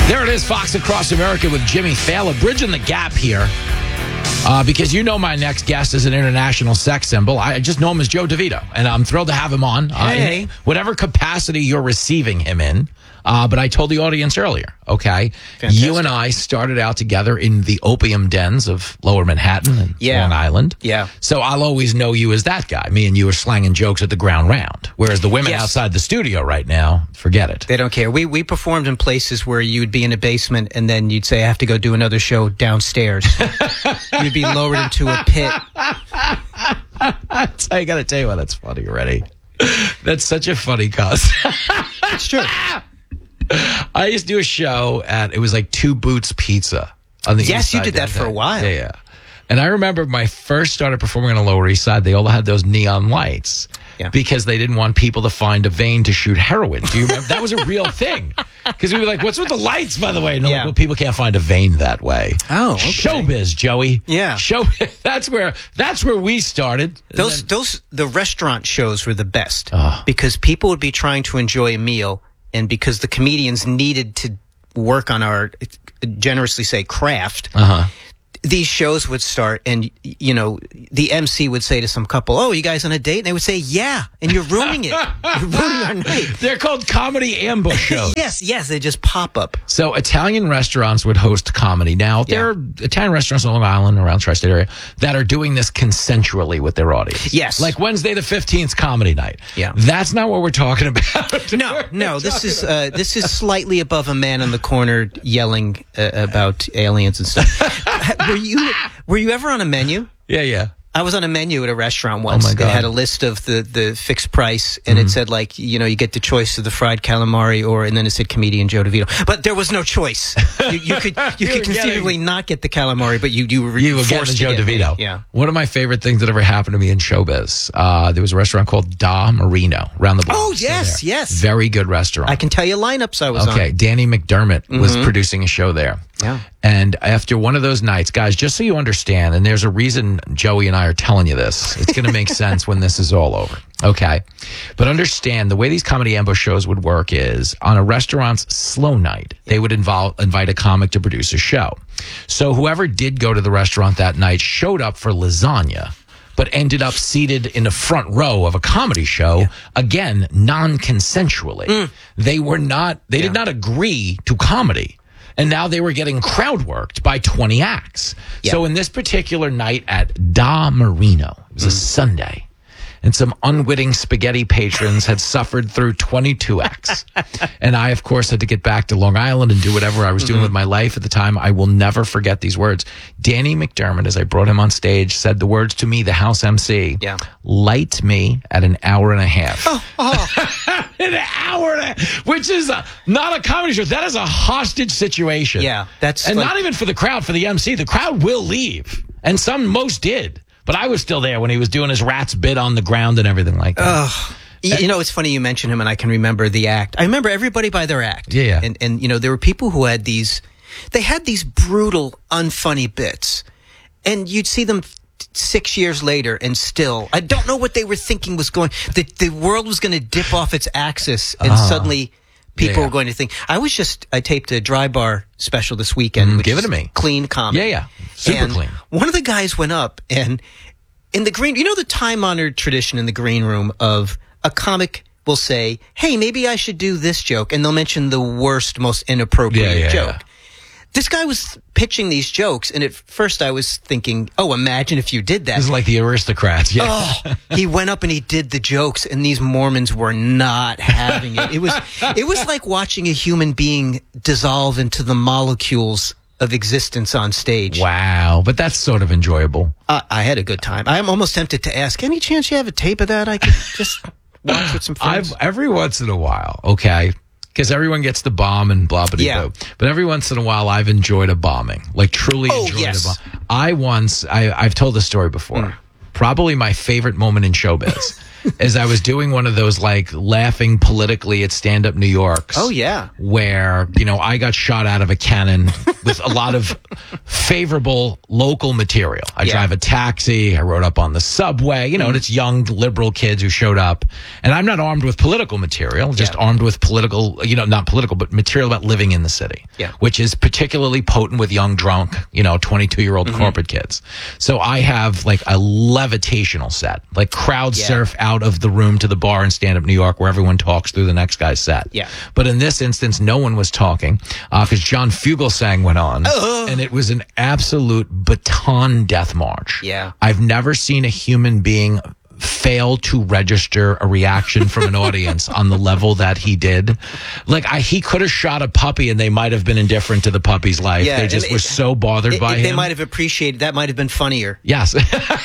There it is, Fox Across America with Jimmy Fallon, bridging the gap here. Because you know my next guest is an international sex symbol. I just know him as Joe DeVito, and I'm thrilled to have him on. Hey. In whatever capacity you're receiving him in. But I told the audience earlier, okay? Fantastic. You and I started out together in the opium dens of Lower Manhattan and Long Island. Yeah. So I'll always know you as that guy. Me and you are slanging jokes at the ground round. Whereas the women outside the studio right now, forget it. They don't care. We performed in places where you'd be in a basement and then you'd say, I have to go do another show downstairs. You'd be lowered into a pit. I got to tell you what, that's funny already. That's such a funny cause. It's true. I used to do a show at, it was like Two Boots Pizza on the East Yes, you Side did that for a downtown. while. Yeah. And I remember my first started performing on the Lower East Side, they all had those neon lights because they didn't want people to find a vein to shoot heroin. Do you remember? That was a real thing. Because we were like, what's with the lights, by the way? And they're like, well, people can't find a vein that way. Oh, okay. Showbiz, Joey. Yeah. That's where we started. The restaurant shows were the best because people would be trying to enjoy a meal, and because the comedians needed to work on our, generously say, craft. These shows would start, and you know, the MC would say to some couple, "Oh, you guys on a date?" And they would say, "Yeah," and you're ruining it. You're ruining our night. They're called comedy ambush shows. Yes, they just pop up. So Italian restaurants would host comedy. Now, there are Italian restaurants on Long Island, around the tri-state area, that are doing this consensually with their audience. Yes. Like Wednesday the 15th comedy night. Yeah. That's not what we're talking about. No, this is slightly above a man on the corner yelling about aliens and stuff. Were you ever on a menu? Yeah. I was on a menu at a restaurant once. Oh my God. It had a list of the fixed price, and it said, like, you know, you get the choice of the fried calamari, and then it said comedian Joe DeVito. But there was no choice. You could conceivably not get the calamari, but you were getting forced Joe to get DeVito. it. Yeah. One of my favorite things that ever happened to me in showbiz, there was a restaurant called Da Marino around the block. Oh, Still yes, there. yes. Very good restaurant. I can tell you lineups I was on. Okay, Danny McDermott was producing a show there. Yeah. And after one of those nights, guys, just so you understand, and there's a reason Joey and I are telling you this, it's going to make sense when this is all over. Okay. But understand the way these comedy ambush shows would work is on a restaurant's slow night, they would invite a comic to produce a show. So whoever did go to the restaurant that night showed up for lasagna, but ended up seated in the front row of a comedy show, again, non-consensually. They did not agree to comedy. And now they were getting crowd worked by 20 acts. So in this particular night at Da Marino, it was a Sunday, and some unwitting spaghetti patrons had suffered through 22 acts. And I, of course, had to get back to Long Island and do whatever I was doing with my life at the time. I will never forget these words. Danny McDermott, as I brought him on stage, said the words to me, the house MC, light me at an hour and a half. An hour and a half, which is not a comedy show. That is a hostage situation. Yeah, that's and not even for the crowd, for the MC. The crowd will leave, and most did. But I was still there when he was doing his rat's bit on the ground and everything like that. You know, it's funny you mention him, and I can remember the act. I remember everybody by their act. Yeah. And you know, there were people who had these brutal, unfunny bits, and you'd see them 6 years later, and still, I don't know what they were thinking was going. The world was going to dip off its axis, and suddenly people were going to think. I taped a Dry Bar special this weekend. Which Give it is to me. Clean comedy. Yeah. Super clean. One of the guys went up, and in the green, you know, the time-honored tradition in the green room of a comic will say, hey, maybe I should do this joke, and they'll mention the worst, most inappropriate joke. Yeah. This guy was pitching these jokes, and at first I was thinking, oh, imagine if you did that. This is like the aristocrats. Yeah. Oh, he went up and he did the jokes, and these Mormons were not having it. It was like watching a human being dissolve into the molecules of existence on stage. Wow. But that's sort of enjoyable. I had a good time. I'm almost tempted to ask, any chance you have a tape of that I could just watch with some friends? Every once in a while, okay, because everyone gets the bomb and blah, blah, blah. But every once in a while, I've enjoyed a bombing. Like, truly enjoyed a bomb. I've told this story before. probably my favorite moment in showbiz. Is I was doing one of those like laughing politically at Stand Up New York's. Oh, yeah. Where, I got shot out of a cannon with a lot of favorable local material. I drive a taxi. I rode up on the subway, and it's young liberal kids who showed up. And I'm not armed with political material, just armed with political, not political, but material about living in the city, which is particularly potent with young drunk, 22-year-old corporate kids. So I have like a levitational set, like crowd surf out of the room to the bar in Stand Up New York where everyone talks through the next guy's set. Yeah. But in this instance, no one was talking because John Fugelsang went on, and it was an absolute baton death march. Yeah. I've never seen a human being fail to register a reaction from an audience on the level that he did. Like he could have shot a puppy and they might have been indifferent to the puppy's life. They just were so bothered by him. They might have appreciated that. Might have been funnier. Yes.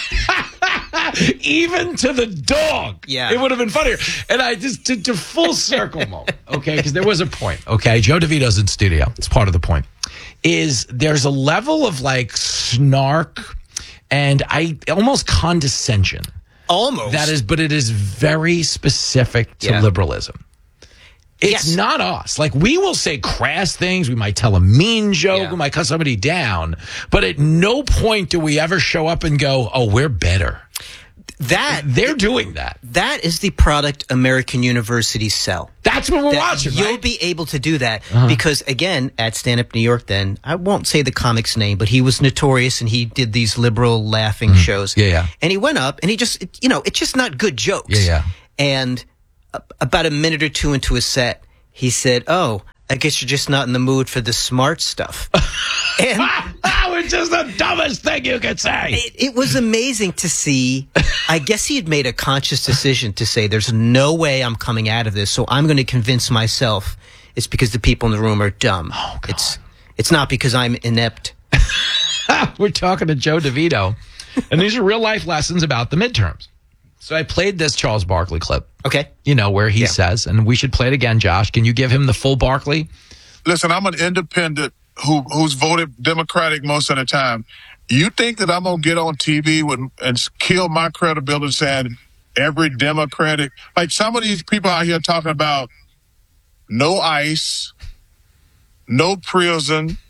Even to the dog. Yeah. It would have been funnier. And I just did to full circle moment. Okay. Because there was a point. Okay. Joe DeVito's in studio. It's part of the point. There's a level of like snark and almost condescension. Almost. But it is very specific to liberalism. It's not us. Like, we will say crass things. We might tell a mean joke. We might cut somebody down. But at no point do we ever show up and go, oh, we're better. They're doing that. That is the product American universities sell. That's what we're watching, right? You'll be able to do that because, again, at Stand Up New York then, I won't say the comic's name, but he was notorious and he did these liberal laughing shows. Yeah. And he went up and he just, it's just not good jokes. Yeah. And about a minute or two into his set, he said, oh, I guess you're just not in the mood for the smart stuff. And it's just the dumbest thing you could say. It was amazing to see. I guess he had made a conscious decision to say, there's no way I'm coming out of this, so I'm going to convince myself it's because the people in the room are dumb. Oh, God. It's not because I'm inept. We're talking to Joe DeVito, and these are real-life lessons about the midterms. So I played this Charles Barkley clip. Okay. Where he says, and we should play it again, Josh. Can you give him the full Barkley? Listen, I'm an independent who's voted Democratic most of the time. You think that I'm going to get on TV and kill my credibility saying every Democratic, like some of these people out here talking about no ICE, no prison,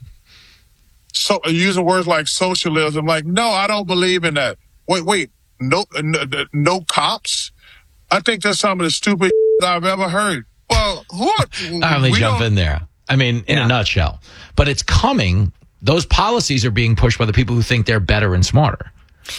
so using words like socialism. Like, no, I don't believe in that. Wait, no cops? I think that's some of the stupid I've ever heard. Well, I only jump in there. I mean, in a nutshell. But it's coming. Those policies are being pushed by the people who think they're better and smarter.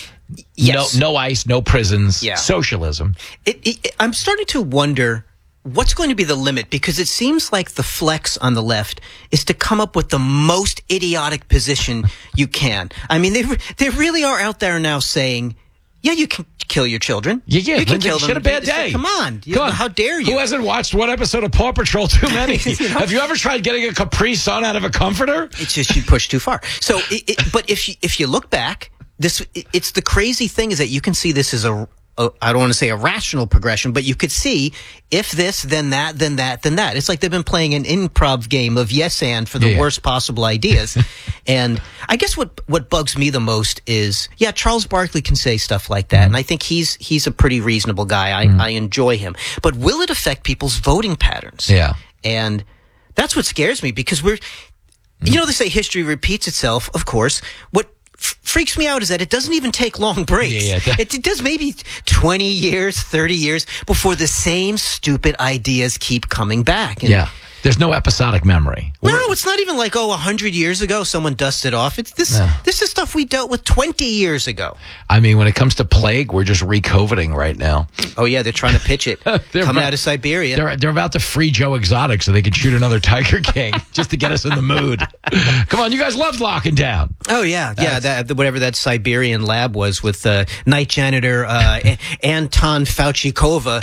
Yes. No ICE, no prisons, socialism. I'm starting to wonder what's going to be the limit, because it seems like the flex on the left is to come up with the most idiotic position you can. I mean, they really are out there now saying, yeah, you can kill your children. Yeah, you can kill them. She had a bad day. Come on. How dare you? Who hasn't watched one episode of Paw Patrol too many? Have you ever tried getting a Capri Sun out of a comforter? It's just you push too far. So, but if you look back, it's the crazy thing is that you can see this as I don't want to say a rational progression, but you could see if this, then that, then that, then that. It's like they've been playing an improv game of yes and for the worst possible ideas. And I guess what bugs me the most is, Charles Barkley can say stuff like that. And I think he's a pretty reasonable guy. I enjoy him. But will it affect people's voting patterns? Yeah. And that's what scares me, because they say history repeats itself, of course. What freaks me out is that it doesn't even take long breaks. It does maybe 20 years, 30 years before the same stupid ideas keep coming back. And there's no episodic memory. No, it's not even like, 100 years ago someone dusted off. This is stuff we dealt with 20 years ago. I mean, when it comes to plague, we're just re-COVIDing right now. Oh, yeah, they're trying to pitch it. Coming out of Siberia. They're about to free Joe Exotic so they can shoot another Tiger King just to get us in the mood. Come on, you guys loved locking down. Oh, yeah. Whatever that Siberian lab was with night janitor Anton Fauchikova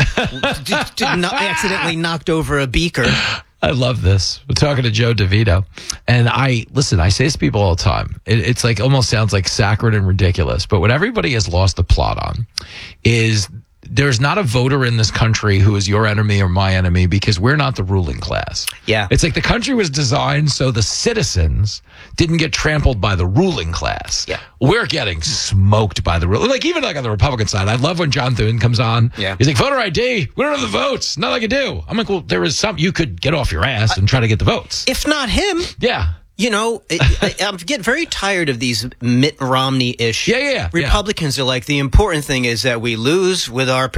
accidentally knocked over a beaker. I love this. We're talking to Joe DeVito. And I say this to people all the time. It's like almost sounds like saccharine and ridiculous. But what everybody has lost the plot on is there's not a voter in this country who is your enemy or my enemy because we're not the ruling class. Yeah. It's like the country was designed so the citizens didn't get trampled by the ruling class. Yeah. We're getting smoked by the ruling. Like, even like on the Republican side, I love when John Thune comes on. Yeah. He's like, voter ID, we don't have the votes. Nothing I can do. I'm like, well, there is some, you could get off your ass and try to get the votes. If not him, Yeah. you know, I'm getting very tired of these Mitt Romney-ish. Yeah. Republicans are like, the important thing is that we lose with our...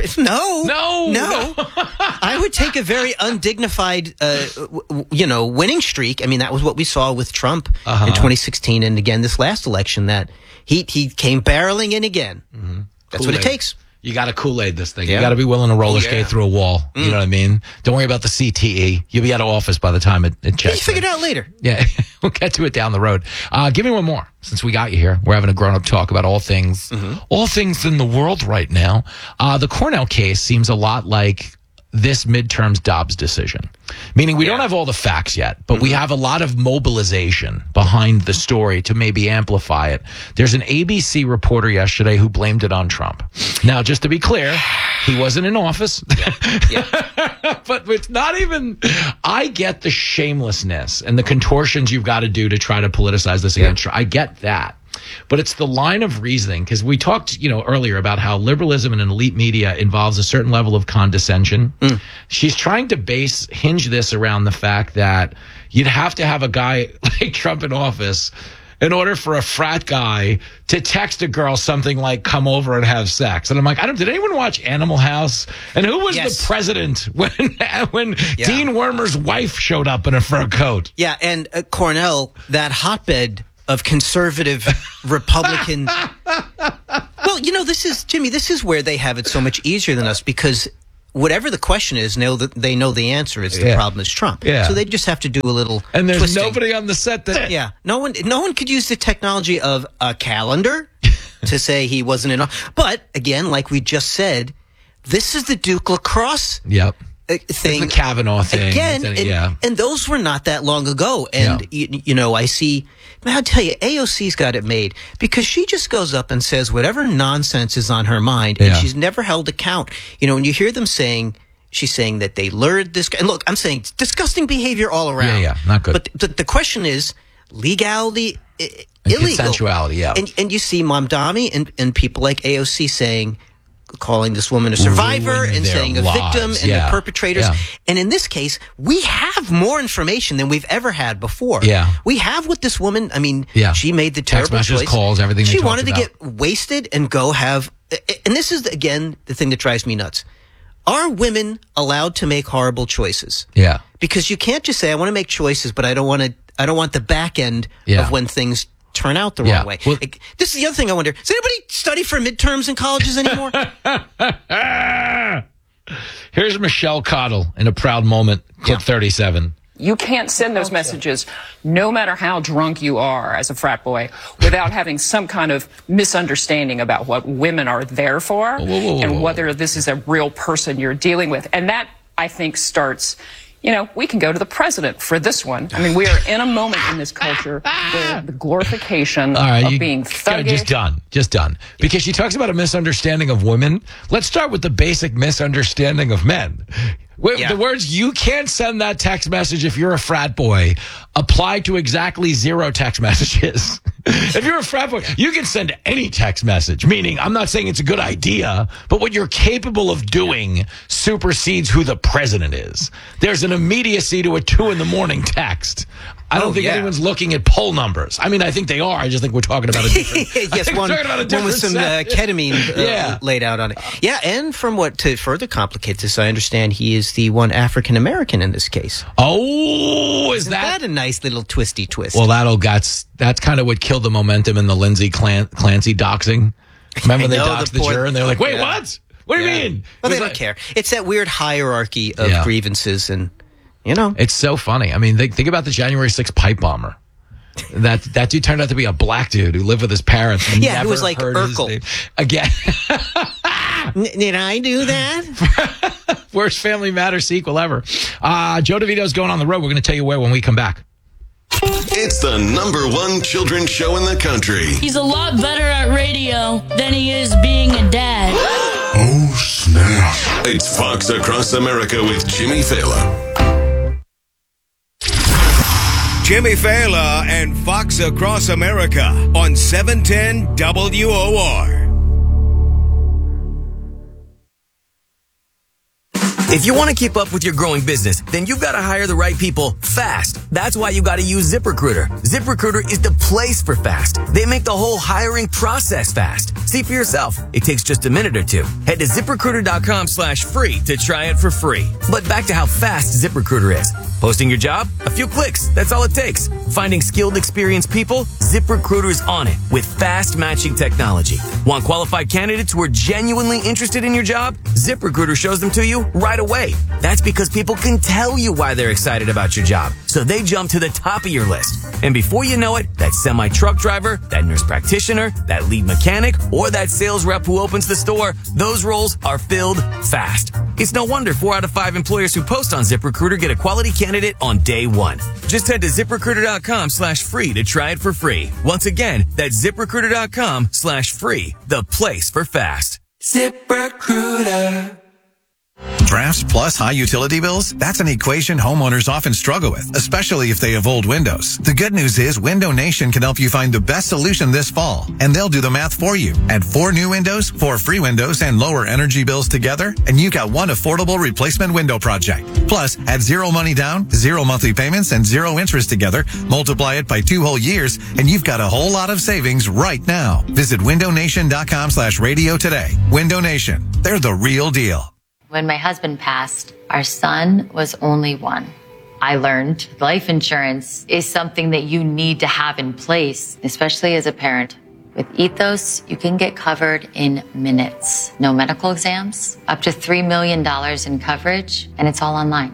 No. I would take a very undignified, winning streak. I mean, that was what we saw with Trump in 2016 and again this last election, that he came barreling in again. Mm-hmm. That's what it takes. You got to Kool-Aid this thing. Yeah. You got to be willing to roller skate through a wall. You know what I mean? Don't worry about the CTE. You'll be out of office by the time it checks. You figure it out later. Yeah, we'll get to it down the road. Give me one more since we got you here. We're having a grown-up talk about all things in the world right now. The Cornell case seems a lot like this midterm's Dobbs decision, meaning we don't have all the facts yet, but we have a lot of mobilization behind the story to maybe amplify it. There's an ABC reporter yesterday who blamed it on Trump. Now, just to be clear, he wasn't in office, but it's not even, I get the shamelessness and the contortions you've got to do to try to politicize this against Trump. I get that. But it's the line of reasoning, because we talked, earlier about how liberalism and an elite media involves a certain level of condescension. She's trying to hinge this around the fact that you'd have to have a guy like Trump in office in order for a frat guy to text a girl something like, come over and have sex. And I'm like, did anyone watch Animal House? And who was the president when Dean Wormer's wife showed up in a fur coat? Yeah, and Cornell, that hotbed of conservative Republican. Well, this is where they have it so much easier than us, because whatever the question is, they know the answer is the problem is Trump. Yeah. So they just have to do a little And there's twisting. nobody on the set that... Yeah. No one could use the technology of a calendar to say he wasn't in. But again, like we just said, this is the Duke lacrosse Yep. thing. The Kavanaugh thing. Again, and those were not that long ago. And, I see... I'll tell you, AOC's got it made, because she just goes up and says whatever nonsense is on her mind, and she's never held account. When you hear them saying, she's saying that they lured this guy. And look, I'm saying disgusting behavior all around. Yeah, not good. But the question is legality, illegal. Consensuality, And you see Mamdani and people like AOC calling this woman a survivor Ruin and their saying a lives. victim and the perpetrators. Yeah. And in this case, we have more information than we've ever had before. Yeah. We have what this woman, she made the Text terrible messages, choice. calls, everything they She talked wanted to about. get wasted and go have, and this is, again, the thing that drives me nuts. Are women allowed to make horrible choices? Yeah. Because you can't just say, I want to make choices, but I don't want the back end of when things turn out the wrong way. Well, this is the other thing I wonder. Does anybody study for midterms in colleges anymore? Here's Michelle Cottle in a proud moment, clip 37. You can't send those messages, no matter how drunk you are as a frat boy, without having some kind of misunderstanding about what women are there for and whether this is a real person you're dealing with. And that, I think, starts... we can go to the president for this one. I mean, we are in a moment in this culture where the glorification of being thuggish. Just done. Because she talks about a misunderstanding of women. Let's start with the basic misunderstanding of men. The words, you can't send that text message if you're a frat boy, apply to exactly 0 text messages. If you're a frat boy, you can send any text message, meaning I'm not saying it's a good idea, but what you're capable of doing supersedes who the president is. There's an immediacy to a 2 a.m. text. I don't think anyone's looking at poll numbers. I mean, I think they are. I just think we're talking about a different... Yes, one with some ketamine laid out on it. Yeah, and to further complicate this, I understand he is the one African-American in this case. Oh, Isn't that a nice little twisty twist? Well, that's kind of what killed the momentum in the Lindsay Clancy doxing. Remember they doxed the juror and they were like, wait, what? What do you mean? Well, they don't care. It's that weird hierarchy of grievances and... It's so funny. I mean, think about the January 6th pipe bomber. That dude turned out to be a black dude who lived with his parents. And never who was like heard his Urkel. name. Again. Did I do that? Worst Family Matters sequel ever. Joe DeVito's going on the road. We're going to tell you where when we come back. It's the #1 children's show in the country. He's a lot better at radio than he is being a dad. Oh, snap. It's Fox Across America with Jimmy Fallon. Jimmy Fallon and Fox Across America on 710 WOR. If you want to keep up with your growing business, then you've got to hire the right people fast. That's why you got to use ZipRecruiter. ZipRecruiter is the place for fast. They make the whole hiring process fast. See for yourself. It takes just a minute or two. Head to ZipRecruiter.com/free to try it for free. But back to how fast ZipRecruiter is. Posting your job? A few clicks. That's all it takes. Finding skilled, experienced people? ZipRecruiter is on it with fast matching technology. Want qualified candidates who are genuinely interested in your job? ZipRecruiter shows them to you right away. That's because people can tell you why they're excited about your job. So they jump to the top of your list. And before you know it, that semi-truck driver, that nurse practitioner, that lead mechanic, or that sales rep who opens the store, those roles are filled fast. It's no wonder 4 out of 5 employers who post on ZipRecruiter get a quality candidate on day one. Just head to ZipRecruiter.com/free to try it for free. Once again, that's ZipRecruiter.com/free, the place for fast. ZipRecruiter. Drafts plus high utility bills? That's an equation homeowners often struggle with, especially if they have old windows. The good news is Window Nation can help you find the best solution this fall, and they'll do the math for you. Add 4 new windows, 4 free windows, and lower energy bills together, and you got one affordable replacement window project. Plus, add 0 money down, 0 monthly payments, and 0 interest together, multiply it by 2 whole years, and you've got a whole lot of savings right now. Visit windownation.com/radio today. Window Nation. They're the real deal. When my husband passed, our son was only 1. I learned life insurance is something that you need to have in place, especially as a parent. With Ethos, you can get covered in minutes. No medical exams, up to $3 million in coverage, and it's all online.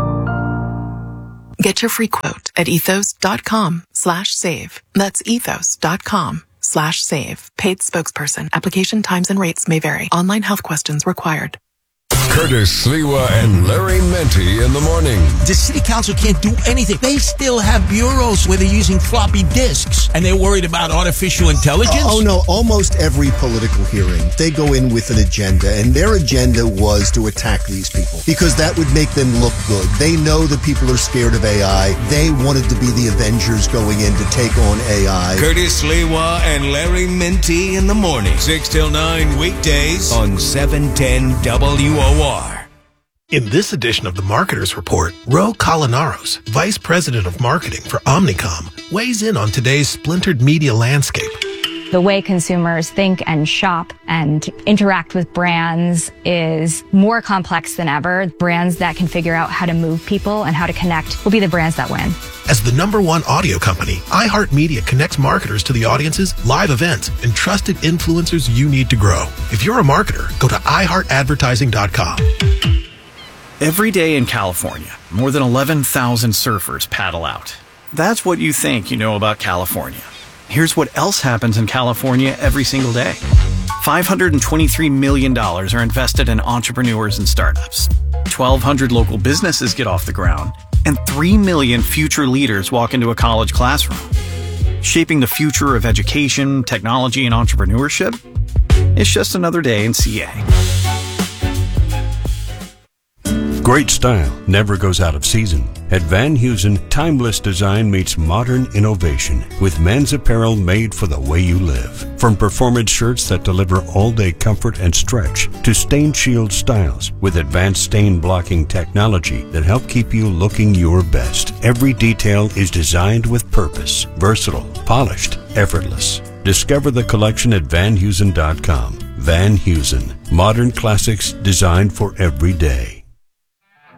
Get your free quote at ethos.com/save. That's ethos.com/save. Paid spokesperson. Application times and rates may vary. Online health questions required. Curtis Sliwa and Larry Menti in the morning. The city council can't do anything. They still have bureaus where they're using floppy disks, and they're worried about artificial intelligence. Oh, no. Almost every political hearing, they go in with an agenda, and their agenda was to attack these people because that would make them look good. They know that people are scared of AI. They wanted to be the Avengers going in to take on AI. Curtis Sliwa and Larry Menti in the morning. 6 till 9 weekdays on 710 WOR. In this edition of the Marketers Report, Ro Colinaros, Vice President of Marketing for Omnicom, weighs in on today's splintered media landscape. The way consumers think and shop and interact with brands is more complex than ever. Brands that can figure out how to move people and how to connect will be the brands that win. As the #1 audio company, iHeartMedia connects marketers to the audiences, live events, and trusted influencers you need to grow. If you're a marketer, go to iHeartAdvertising.com. Every day in California, more than 11,000 surfers paddle out. That's what you think you know about California. Here's what else happens in California every single day. $523 million are invested in entrepreneurs and startups. 1,200 local businesses get off the ground, and 3 million future leaders walk into a college classroom. Shaping the future of education, technology, and entrepreneurship? It's just another day in CA. Great style never goes out of season. At Van Heusen, timeless design meets modern innovation with men's apparel made for the way you live. From performance shirts that deliver all-day comfort and stretch to stain shield styles with advanced stain blocking technology that help keep you looking your best. Every detail is designed with purpose, versatile, polished, effortless. Discover the collection at vanheusen.com. Van Heusen, modern classics designed for every day.